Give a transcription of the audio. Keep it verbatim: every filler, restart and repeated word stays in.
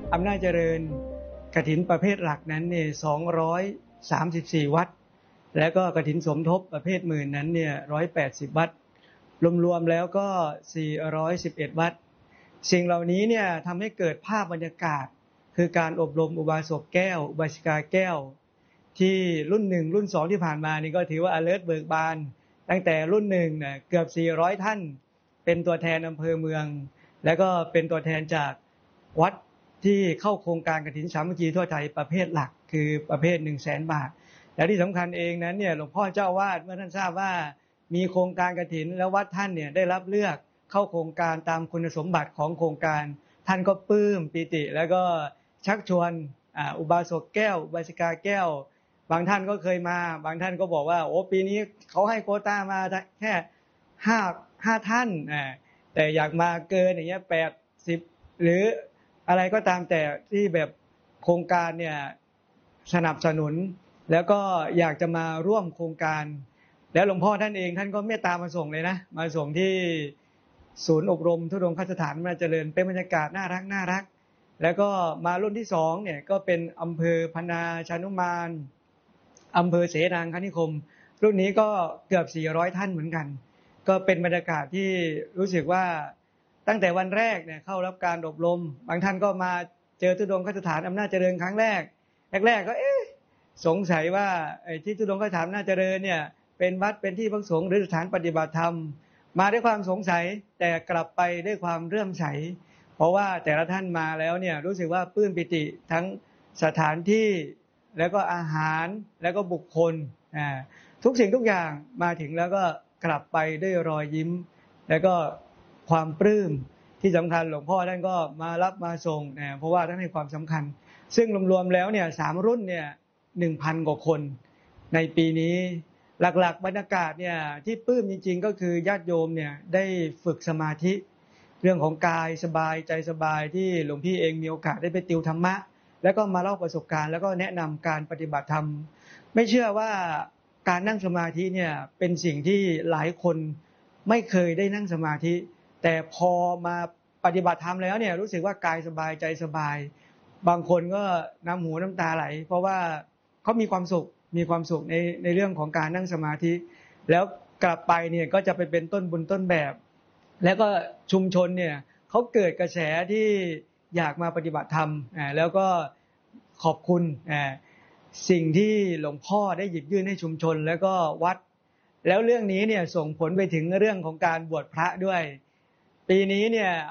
อำนาจเจริญกฐินประเภทหลักนั้นเนี่ยสองร้อยสามสิบสี่วัดแล้วก็กฐินสมทบประเภทหมื่นนั้นเนี่ยหนึ่งร้อยแปดสิบวัดรวมๆแล้วก็สี่ร้อยสิบเอ็ดวัดสิ่งเหล่านี้เนี่ยทำให้เกิดภาพบรรยากาศคือการอบรมอุบาสกแก้วอุบาสิกาแก้วที่รุ่นหนึ่งรุ่นสองที่ผ่านมานี่ก็ถือว่า alert เบิกบานตั้งแต่รุ่นหนึ่งเนี่ยเกือบสี่ร้อยท่านเป็นตัวแทนอำเภอเมืองแล้วก็เป็นตัวแทนจากวัดที่เข้าโครงการกฐินสามัคคีทั่วไทยประเภทหลักคือประเภท หนึ่งแสน บาทและที่สำคัญเองนั้นเนี่ยหลวงพ่อเจ้าวาดเมื่อท่านทราบว่ามีโครงการกฐินแล้ววัดท่านเนี่ยได้รับเลือกเข้าโครงการตามคุณสมบัติของโครงการท่านก็ปลื้มปิติแล้วก็ชักชวนอุบาสกแก้วอุบาสิกาแก้วบางท่านก็เคยมาบางท่านก็บอกว่าโอ้ปีนี้เขาให้โควต้ามาแค่ห้าห้าท่านแต่อยากมาเกินอย่างเงี้ยแปดสิบหรืออะไรก็ตามแต่ที่แบบโครงการเนี่ยสนับสนุนแล้วก็อยากจะมาร่วมโครงการแล้วหลวงพ่อท่านเองท่านก็เมตตามาส่งเลยนะมาส่งที่ศูนย์อบรมทุดงคสถานอำนาจเจริญเป็นบรรยากาศน่ารักน่ารักแล้วก็มารุ่นที่สองเนี่ยก็เป็นอำเภอพนาชานุมานอำเภอเสนางคณิคมรุ่นนี้ก็เกือบสี่ร้อยท่านเหมือนกันก็เป็นบรรยากาศที่รู้สึกว่าตั้งแต่วันแรกเนี่ยเข้ารับการอบรมบางท่านก็มาเจอทุดงคสถานอำนาจเจริญครั้งแรกแรกๆก็เอ๊ะสงสัยว่าไอ้ที่ทุดงคสถานอำนาจเจริญเนี่ยเป็นวัดเป็นที่พักสงฆ์หรือสถานปฏิบัติธรรมมาด้วยความสงสัยแต่กลับไปด้วยความเลื่อมใสเพราะว่าแต่ละท่านมาแล้วเนี่ยรู้สึกว่าปลื้มปิติทั้งสถานที่แล้วก็อาหารแล้วก็บุคคลอ่าทุกสิ่งทุกอย่างมาถึงแล้วก็กลับไปด้วยรอยยิ้มแล้วก็ความปลื้มที่สำคัญหลวงพ่อท่านก็มารับมาส่งนะเพราะว่าท่านให้ความสำคัญซึ่งรวมๆแล้วเนี่ยสามรุ่นเนี่ยหนึ่งพันกว่าคนในปีนี้หลักๆบรรยากาศเนี่ยที่ปลื้มจริงๆก็คือญาติโยมเนี่ยได้ฝึกสมาธิเรื่องของกายสบายใจสบายที่หลวงพี่เองมีโอกาสได้ไปติวธรรมะแล้วก็มาเล่าประสบการณ์แล้วก็แนะนำการปฏิบัติธรรมไม่เชื่อว่าการนั่งสมาธิเนี่ยเป็นสิ่งที่หลายคนไม่เคยได้นั่งสมาธิแต่พอมาปฏิบัติธรรมแล้วเนี่ยรู้สึกว่ากายสบายใจสบายบางคนก็น้ำหูน้ำตาไหลเพราะว่าเขามีความสุขมีความสุขในในเรื่องของการนั่งสมาธิแล้วกลับไปเนี่ยก็จะไปเป็นต้นบุญต้นแบบแล้วก็ชุมชนเนี่ยเขาเกิดกระแสที่อยากมาปฏิบัติธรรมอ่าแล้วก็ขอบคุณอ่าสิ่งที่หลวงพ่อได้หยิบยื่นให้ชุมชนแล้วก็วัดแล้วเรื่องนี้เนี่ยส่งผลไปถึงเรื่องของการบวชพระด้วยปีนี้เนี่ย